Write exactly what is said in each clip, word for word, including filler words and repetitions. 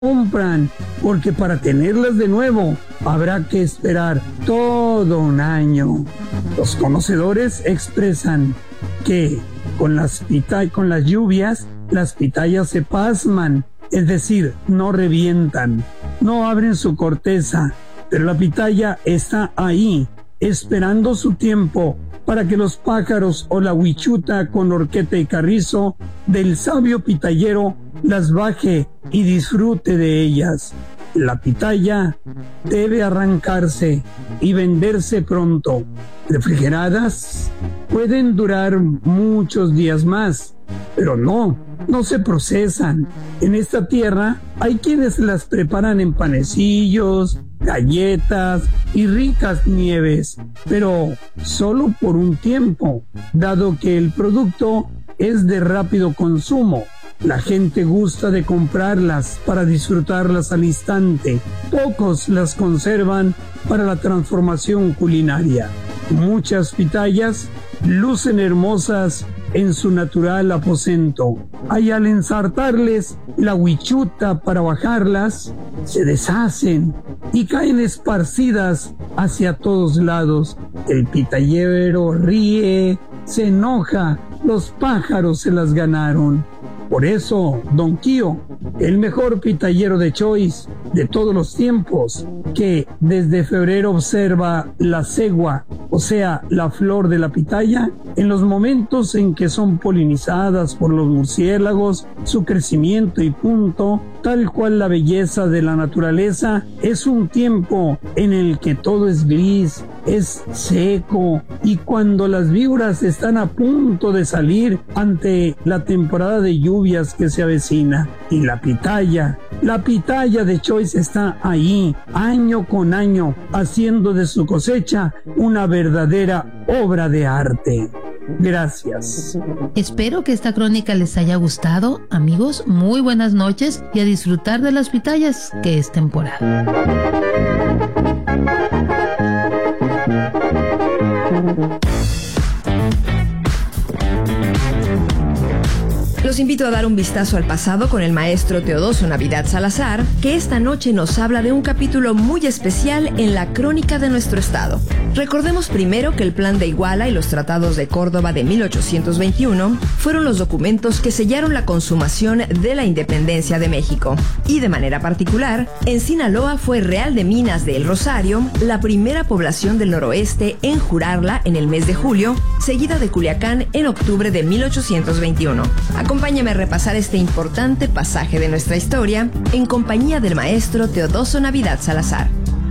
compran, porque para tenerlas de nuevo habrá que esperar todo un año. Los conocedores expresan que con las, pita- con las lluvias las pitayas se pasman, es decir, no revientan, no abren su corteza, pero la pitaya está ahí, esperando su tiempo para que los pájaros o la huichuta con horqueta y carrizo del sabio pitayero las baje y disfrute de ellas. La pitaya debe arrancarse y venderse pronto. Refrigeradas pueden durar muchos días más, pero no, no se procesan. En esta tierra hay quienes las preparan en panecillos, galletas y ricas nieves, pero solo por un tiempo, dado que el producto es de rápido consumo. La gente gusta de comprarlas para disfrutarlas al instante. Pocos las conservan para la transformación culinaria. Muchas pitayas lucen hermosas en su natural aposento. Hay al ensartarles la huichuta para bajarlas, se deshacen y caen esparcidas hacia todos lados. El pitayero ríe, se enoja, los pájaros se las ganaron. Por eso, Don Quío, el mejor pitayero de Choice de todos los tiempos, que desde febrero observa la cegua, o sea, la flor de la pitaya, en los momentos en que son polinizadas por los murciélagos, su crecimiento y punto, tal cual la belleza de la naturaleza, es un tiempo en el que todo es gris, es seco, y cuando las víboras están a punto de salir ante la temporada de lluvias que se avecina, y la pitaya, la pitaya de Choice está ahí, año con año, haciendo de su cosecha una verdadera obra de arte. Gracias. Espero que esta crónica les haya gustado. Amigos, muy buenas noches y a disfrutar de las pitayas, que es temporada. Los invito a dar un vistazo al pasado con el maestro Teodosio Navidad Salazar, que esta noche nos habla de un capítulo muy especial en la crónica de nuestro estado. Recordemos primero que el Plan de Iguala y los Tratados de Córdoba de mil ochocientos veintiuno fueron los documentos que sellaron la consumación de la independencia de México. Y de manera particular, en Sinaloa fue Real de Minas de El Rosario la primera población del noroeste en jurarla en el mes de julio, seguida de Culiacán en octubre de mil ochocientos veintiuno. Acompáñame a repasar este importante pasaje de nuestra historia en compañía del maestro Teodosio Navidad Salazar.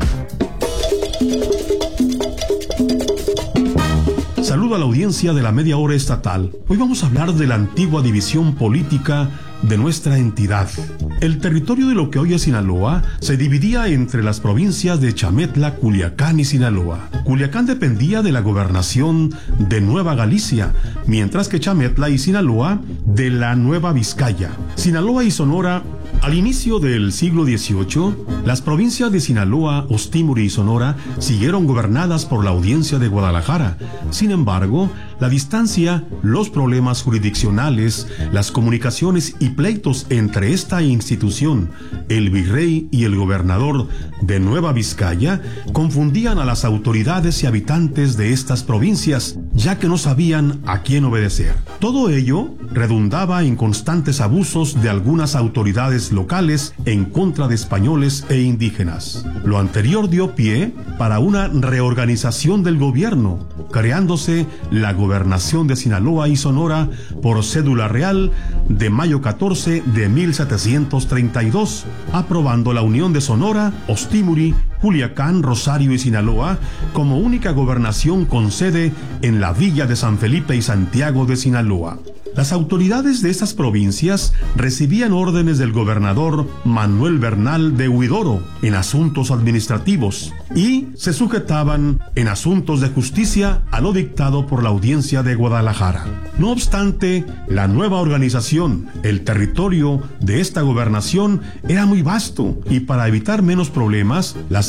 Saludo a la audiencia de la Media Hora Estatal. Hoy vamos a hablar de la antigua división política de nuestra entidad. El territorio de lo que hoy es Sinaloa se dividía entre las provincias de Chametla, Culiacán y Sinaloa. Culiacán dependía de la gobernación de Nueva Galicia, mientras que Chametla y Sinaloa de la Nueva Vizcaya. Sinaloa y Sonora. Al inicio del siglo dieciocho, las provincias de Sinaloa, Ostímuri y Sonora siguieron gobernadas por la Audiencia de Guadalajara. Sin embargo, la distancia, los problemas jurisdiccionales, las comunicaciones y pleitos entre esta institución, el virrey y el gobernador de Nueva Vizcaya, confundían a las autoridades y habitantes de estas provincias, ya que no sabían a quién obedecer. Todo ello redundaba en constantes abusos de algunas autoridades locales en contra de españoles e indígenas. Lo anterior dio pie para una reorganización del gobierno, creándose la gobernación de Sinaloa y Sonora por cédula real de mayo catorce de mil setecientos treinta y dos, aprobando la unión de Sonora, Ostímuri, Culiacán, Rosario y Sinaloa como única gobernación con sede en la villa de San Felipe y Santiago de Sinaloa. Las autoridades de estas provincias recibían órdenes del gobernador Manuel Bernal de Huidoro en asuntos administrativos y se sujetaban en asuntos de justicia a lo dictado por la Audiencia de Guadalajara. No obstante, la nueva organización, el territorio de esta gobernación era muy vasto y para evitar menos problemas, las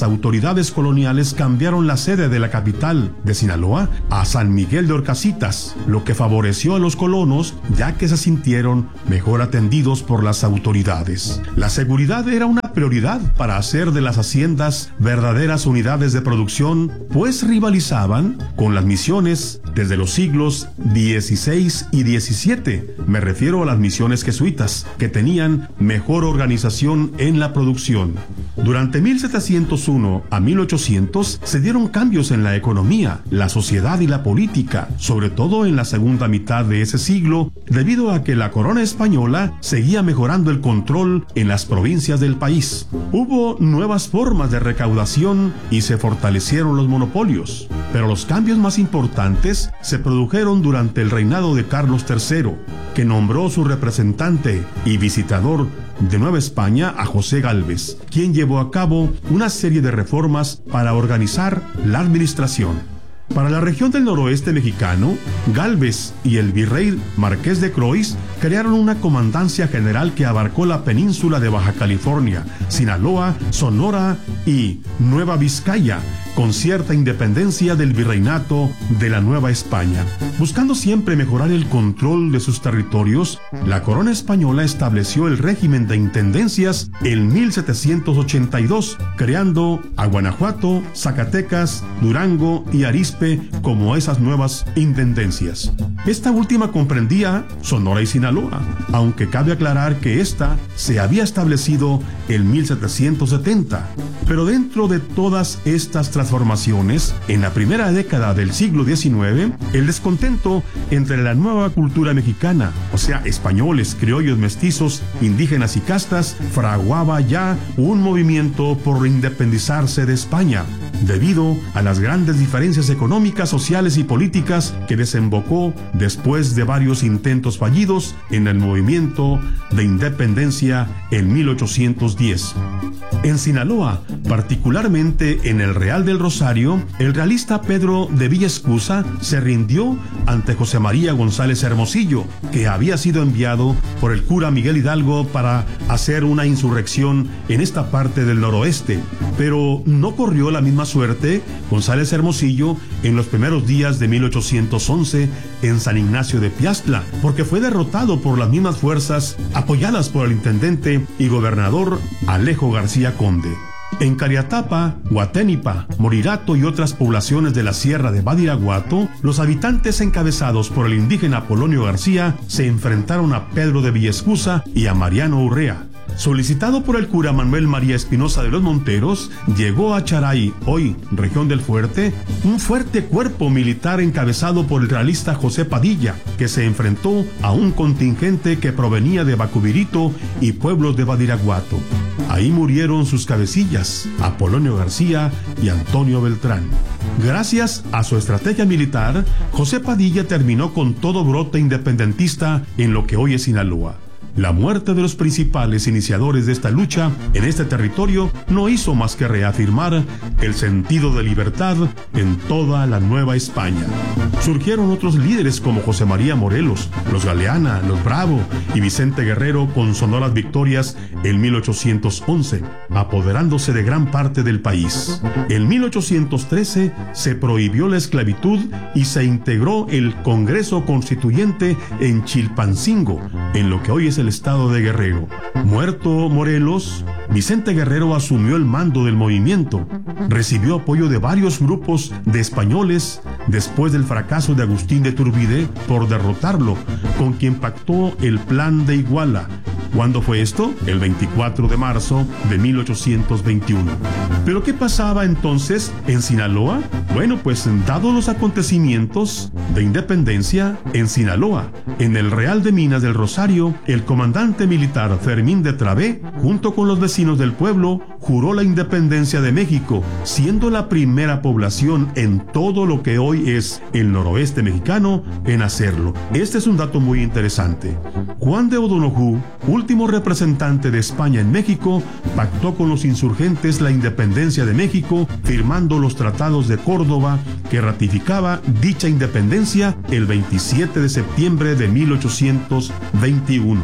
las autoridades coloniales cambiaron la sede de la capital de Sinaloa a San Miguel de Orcasitas, lo que favoreció a los colonos ya que se sintieron mejor atendidos por las autoridades. La seguridad era una prioridad para hacer de las haciendas verdaderas unidades de producción, pues rivalizaban con las misiones desde los siglos dieciséis y diecisiete. Me refiero a las misiones jesuitas, que tenían mejor organización en la producción. Durante mil setecientos uno a mil ochocientos se dieron cambios en la economía, la sociedad y la política, sobre todo en la segunda mitad de ese siglo, debido a que la corona española seguía mejorando el control en las provincias del país. Hubo nuevas formas de recaudación y se fortalecieron los monopolios, pero los cambios más importantes se produjeron durante el reinado de Carlos tercero, que nombró su representante y visitador de Nueva España a José Gálvez, quien llevó a cabo una serie de reformas para organizar la administración. Para la región del noroeste mexicano, Gálvez y el virrey Marqués de Croix crearon una comandancia general que abarcó la península de Baja California, Sinaloa, Sonora y Nueva Vizcaya, con cierta independencia del virreinato de la Nueva España. Buscando siempre mejorar el control de sus territorios, la corona española estableció el régimen de intendencias en mil setecientos ochenta y dos, creando a Guanajuato, Zacatecas, Durango y Arizpe como esas nuevas intendencias. Esta última comprendía Sonora y Sinaloa, aunque cabe aclarar que esta se había establecido en mil setecientos setenta. Pero dentro de todas estas transformaciones, en la primera década del siglo diecinueve, el descontento entre la nueva cultura mexicana, o sea, españoles, criollos, mestizos, indígenas y castas, fraguaba ya un movimiento por independizarse de España, debido a las grandes diferencias económicas, sociales y políticas que desembocó después de varios intentos fallidos en el movimiento de independencia en mil ochocientos diez. En Sinaloa, particularmente en el Real del Rosario, el realista Pedro de Villaescusa se rindió ante José María González Hermosillo, que había sido enviado por el cura Miguel Hidalgo para hacer una insurrección en esta parte del noroeste. Pero no corrió la misma suerte González Hermosillo en los primeros días de mil ochocientos once en San Ignacio de Piastla, porque fue derrotado por las mismas fuerzas apoyadas por el intendente y gobernador Alejo García Conde. En Cariatapa, Guaténipa, Morirato y otras poblaciones de la sierra de Badiraguato, los habitantes encabezados por el indígena Polonio García se enfrentaron a Pedro de Villaescusa y a Mariano Urrea. Solicitado por el cura Manuel María Espinosa de los Monteros, llegó a Charay, hoy región del Fuerte, un fuerte cuerpo militar encabezado por el realista José Padilla, que se enfrentó a un contingente que provenía de Bacubirito y pueblos de Badiraguato. Ahí murieron sus cabecillas, Apolonio García y Antonio Beltrán. Gracias a su estrategia militar, José Padilla terminó con todo brote independentista en lo que hoy es Sinaloa. La muerte de los principales iniciadores de esta lucha en este territorio no hizo más que reafirmar el sentido de libertad en toda la Nueva España. Surgieron otros líderes como José María Morelos, los Galeana, los Bravo y Vicente Guerrero con sonoras victorias en mil ochocientos once, apoderándose de gran parte del país. En mil ochocientos trece se prohibió la esclavitud y se integró el Congreso Constituyente en Chilpancingo, en lo que hoy es el estado de Guerrero. Muerto Morelos, Vicente Guerrero asumió el mando del movimiento. Recibió apoyo de varios grupos de españoles después del fracaso de Agustín de Iturbide por derrotarlo, con quien pactó el Plan de Iguala. ¿Cuándo fue esto? El veinticuatro de marzo de mil ochocientos veintiuno. ¿Pero qué pasaba entonces en Sinaloa? Bueno, pues dados los acontecimientos de independencia en Sinaloa, en el Real de Minas del Rosario, el comandante militar Fermín de Travé, junto con los vecinos del pueblo, juró la independencia de México, siendo la primera población en todo lo que hoy es el noroeste mexicano en hacerlo. Este es un dato muy interesante. Juan de O'Donoghue, último representante de España en México, pactó con los insurgentes la independencia de México, firmando los tratados de Córdoba que ratificaba dicha independencia el veintisiete de septiembre de mil ochocientos veintiuno.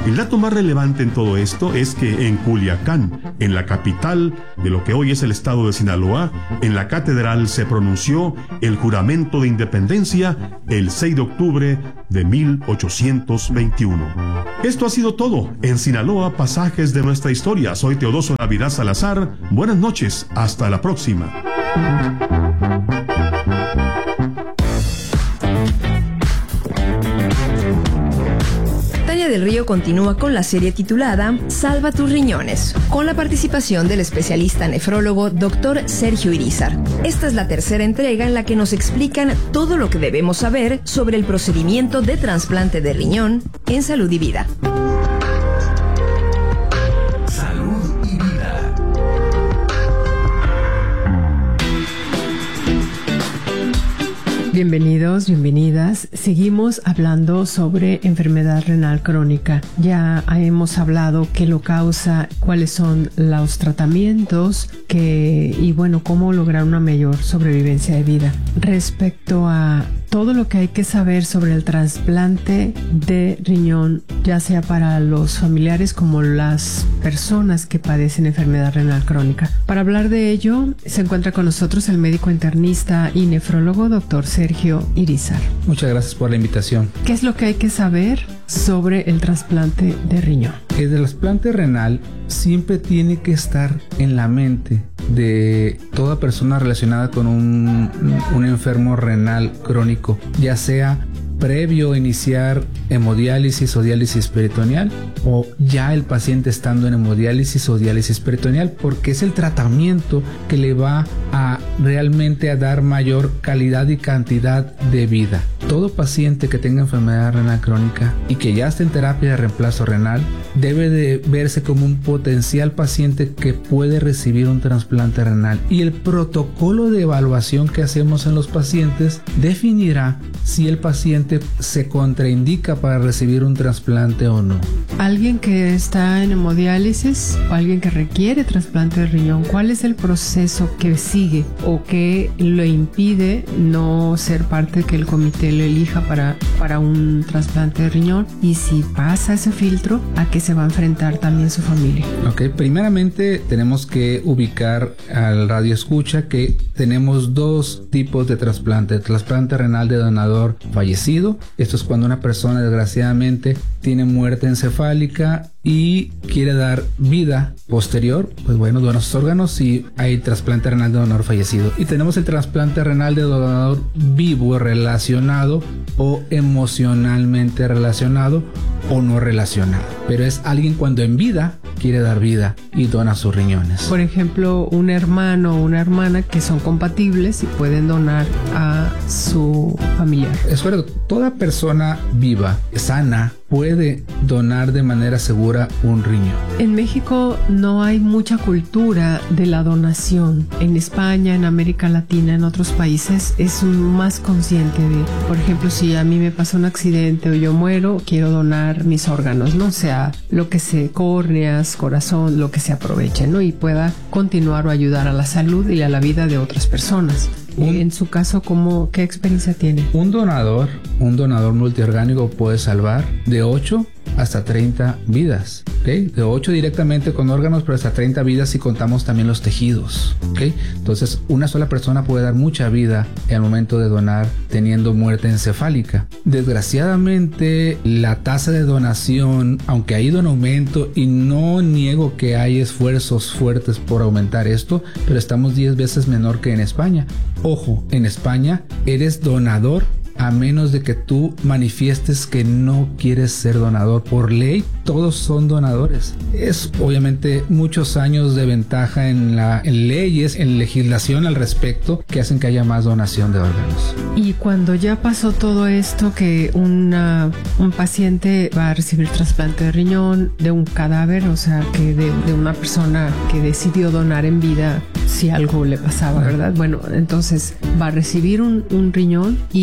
El dato más relevante en todo esto es que en Culiacán, en la capital de lo que hoy es el estado de Sinaloa, en la catedral se pronunció el juramento de independencia el seis de octubre de mil ochocientos veintiuno. Esto ha sido todo en Sinaloa, pasajes de nuestra historia. Soy Teodoso Navidad Salazar. Buenas noches, hasta la próxima. Tania del Río continúa con la serie titulada Salva tus riñones, con la participación del especialista nefrólogo doctor Sergio Irizar. Esta es la tercera entrega en la que nos explican todo lo que debemos saber sobre el procedimiento de trasplante de riñón en Salud y Vida. Bienvenidos, bienvenidas. Seguimos hablando sobre enfermedad renal crónica. Ya hemos hablado qué lo causa, cuáles son los tratamientos que, y bueno, cómo lograr una mayor sobrevivencia de vida. Respecto a todo lo que hay que saber sobre el trasplante de riñón, ya sea para los familiares como las personas que padecen enfermedad renal crónica. Para hablar de ello, se encuentra con nosotros el médico internista y nefrólogo doctor Sergio Irizar. Muchas gracias por la invitación. ¿Qué es lo que hay que saber sobre el trasplante de riñón? El trasplante renal siempre tiene que estar en la mente de toda persona relacionada con un, un enfermo renal crónico, ya sea previo a iniciar hemodiálisis o diálisis peritoneal o ya el paciente estando en hemodiálisis o diálisis peritoneal, porque es el tratamiento que le va a realmente a dar mayor calidad y cantidad de vida. Todo paciente que tenga enfermedad renal crónica y que ya esté en terapia de reemplazo renal debe de verse como un potencial paciente que puede recibir un trasplante renal, y el protocolo de evaluación que hacemos en los pacientes definirá si el paciente se contraindica para recibir un trasplante o no. Alguien que está en hemodiálisis o alguien que requiere trasplante de riñón, ¿cuál es el proceso que sigue o que lo impide no ser parte de que el comité lo elija para, para un trasplante de riñón? Y si pasa ese filtro, ¿a qué se va a enfrentar también su familia? Ok, primeramente tenemos que ubicar al radio escucha que tenemos dos tipos de trasplante: trasplante renal de donador fallecido. Esto es cuando una persona desgraciadamente tiene muerte encefálica y quiere dar vida posterior, pues bueno, dona sus órganos y hay trasplante renal de donador fallecido. Y tenemos el trasplante renal de donador vivo, relacionado o emocionalmente relacionado o no relacionado. Pero es alguien cuando en vida quiere dar vida y dona sus riñones. Por ejemplo, un hermano o una hermana que son compatibles y pueden donar a su familiar. Es correcto. Toda persona viva, sana, puede donar de manera segura un riñón. En México no hay mucha cultura de la donación. En España, en América Latina, en otros países es más consciente de, por ejemplo, si a mí me pasa un accidente o yo muero, quiero donar mis órganos, ¿no? O sea, lo que se córneas, corazón, lo que se aproveche, ¿no? Y pueda continuar o ayudar a la salud y a la vida de otras personas. Un, en su caso, ¿cómo, qué experiencia tiene? Un donador, un donador multiorgánico puede salvar de ocho hasta treinta vidas, ¿okay? De ocho directamente con órganos, pero hasta treinta vidas si contamos también los tejidos, ¿okay? Entonces, una sola persona puede dar mucha vida al momento de donar teniendo muerte encefálica. Desgraciadamente, la tasa de donación, aunque ha ido en aumento, y no niego que hay esfuerzos fuertes por aumentar esto, pero estamos diez veces menor que en España. Ojo, en España eres donador a menos de que tú manifiestes que no quieres ser donador. Por ley, todos son donadores. Es obviamente muchos años de ventaja en, la, en leyes, en legislación al respecto, que hacen que haya más donación de órganos. Y cuando ya pasó todo esto, que una, un paciente va a recibir trasplante de riñón de un cadáver, o sea, que de, de una persona que decidió donar en vida si algo le pasaba, ¿verdad? Bueno, entonces va a recibir un, un riñón, ¿y a qué se va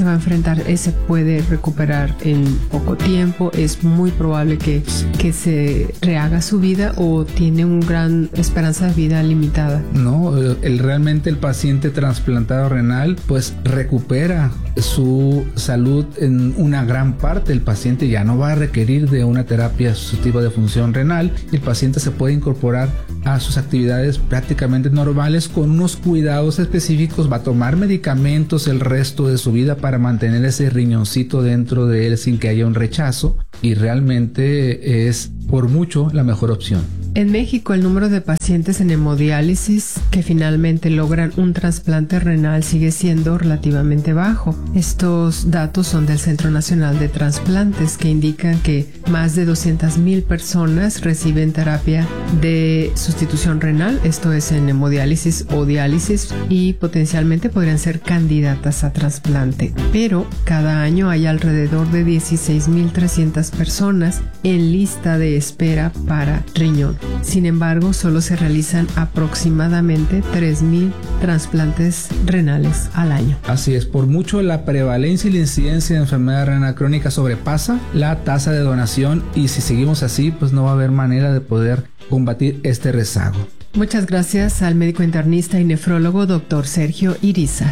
va a enfrentar, ese puede recuperar en poco tiempo, es muy probable que, que se rehaga su vida o tiene una gran esperanza de vida limitada. No, el, realmente el paciente trasplantado renal pues recupera su salud en una gran parte. El paciente ya no va a requerir de una terapia sustitutiva de función renal. El paciente se puede incorporar a sus actividades prácticamente normales con unos cuidados específicos, va a tomar medicamentos el resto de su vida para mantener ese riñoncito dentro de él sin que haya un rechazo, y realmente es por mucho la mejor opción. En México, el número de pacientes en hemodiálisis que finalmente logran un trasplante renal sigue siendo relativamente bajo. Estos datos son del Centro Nacional de Trasplantes, que indican que más de doscientas mil personas reciben terapia de sustitución renal, esto es en hemodiálisis o diálisis, y potencialmente podrían ser candidatas a trasplante. Pero cada año hay alrededor de dieciséis mil trescientas personas en lista de espera para riñón. Sin embargo, solo se realizan aproximadamente tres mil trasplantes renales al año. Así es, por mucho la prevalencia y la incidencia de enfermedad renal crónica sobrepasa la tasa de donación, y si seguimos así, pues no va a haber manera de poder combatir este rezago. Muchas gracias al médico internista y nefrólogo doctor Sergio Irizar.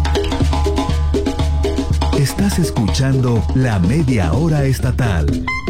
Estás escuchando La Media Hora Estatal